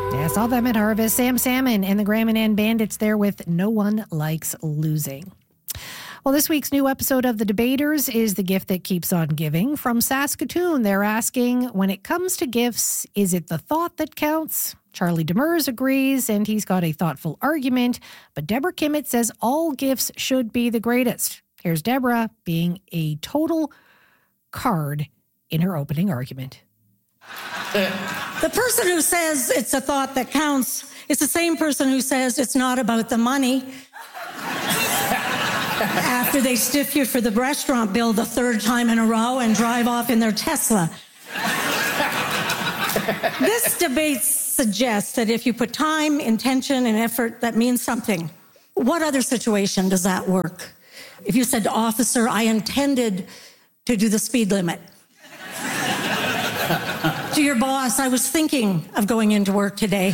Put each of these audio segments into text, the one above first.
Yes, all them at Harvest. Sam Salmon and the Graham and Ann Bandits there with No One Likes Losing. Well, this week's new episode of The Debaters is The Gift That Keeps On Giving. From Saskatoon, they're asking, when it comes to gifts, is it the thought that counts? Charlie Demers agrees, and he's got a thoughtful argument. But Deborah Kimmett says all gifts should be the greatest. Here's Deborah being a total card in her opening argument. The person who says it's a thought that counts is the same person who says it's not about the money after they stiff you for the restaurant bill the third time in a row and drive off in their Tesla. This debate suggests that if you put time, intention, and effort, that means something. What other situation does that work? If you said to officer, I intended to do the speed limit. To your boss, I was thinking of going into work today.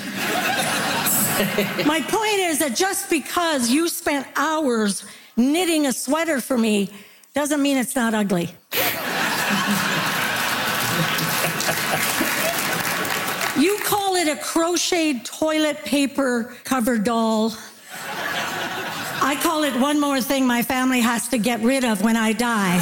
My point is that just because you spent hours knitting a sweater for me doesn't mean it's not ugly. You call it a crocheted toilet paper cover doll. I call it one more thing my family has to get rid of when I die.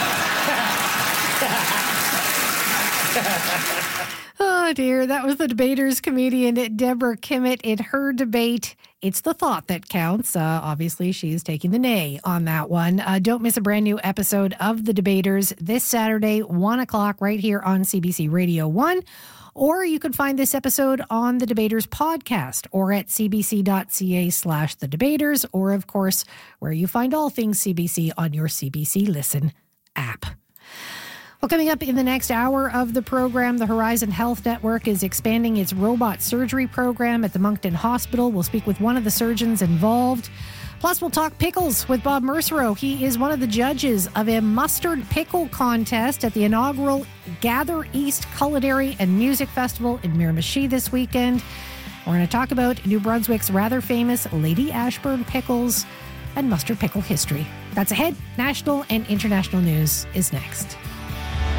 Oh, dear. That was the Debaters comedian Deborah Kimmett in her debate. It's the thought that counts. Obviously, she is taking the nay on that one. Don't miss a brand new episode of The Debaters this Saturday, 1 o'clock, right here on CBC Radio 1. Or you can find this episode on the Debaters podcast or at cbc.ca/The Debaters, or, of course, where you find all things CBC on your CBC Listen app. Well, coming up in the next hour of the program, the Horizon Health Network is expanding its robot surgery program at the Moncton Hospital. We'll speak with one of the surgeons involved. Plus, we'll talk pickles with Bob Mercereau. He is one of the judges of a mustard pickle contest at the inaugural Gather East Culinary and Music Festival in Miramichi this weekend. We're going to talk about New Brunswick's rather famous Lady Ashburn pickles and mustard pickle history. That's ahead. National and international news is next.